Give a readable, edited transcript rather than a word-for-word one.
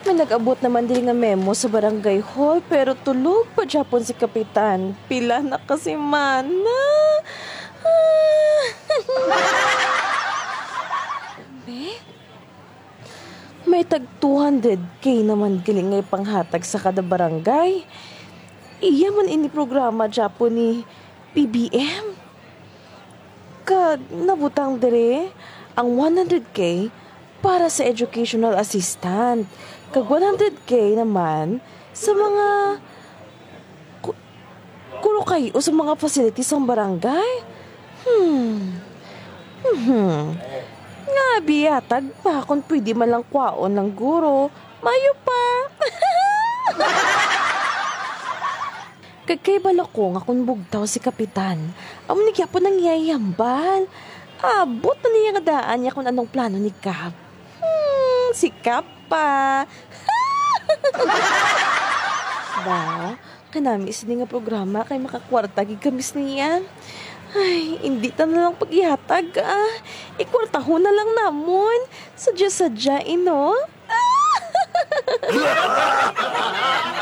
May nag-abot naman din nga memo sa barangay hall pero tulog pa Japon si Kapitan. Pila na kasi mana. Be? May tag 200k naman galing ngay panghatag sa kada barangay. Iya man ini programa Japon ni PBM. Kag nabutang dire ang 100k para sa educational assistant. Kag 100k naman sa mga kulukay o sa mga facilities ng barangay. Nga biyatag pa kung pwede man lang kwaon ng guro. Mayo pa. Kagkay bala ko nga kung bugtaw si Kapitan. Amo ni Kiapo nang yayambal. Abot na niya nga daan niya kung anong plano ni Kap. Si Kap pa. Ba, kanamis ni nga programa kay makakwarta gigamis niya. Ay, hindi ta na lang pag-ihatag ikwartaho na lang namon. Sadya-sadya, ino.